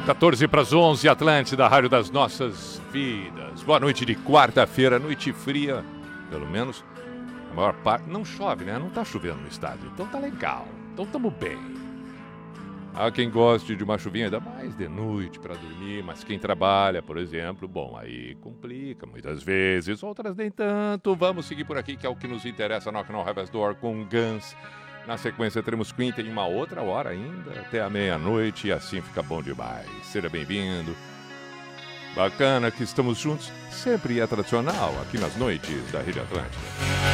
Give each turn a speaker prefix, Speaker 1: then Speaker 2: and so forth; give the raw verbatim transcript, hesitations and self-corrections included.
Speaker 1: quatorze para as onze, Atlântida, Rádio das Nossas Vidas. Boa noite de quarta-feira, noite fria, pelo menos a maior parte. Não chove, né? Não tá chovendo no estádio, então tá legal. Então tamo bem. Há quem goste de uma chuvinha ainda mais de noite para dormir, mas quem trabalha, por exemplo, bom, aí complica muitas vezes, outras nem tanto. Vamos seguir por aqui, que é o que nos interessa, Knock on Heaven's Door com Guns. Na sequência, teremos Queen, tem uma outra hora ainda, até a meia-noite, e assim fica bom demais. Seja bem-vindo. Bacana que estamos juntos, sempre é tradicional, aqui nas noites da Rede Atlântica.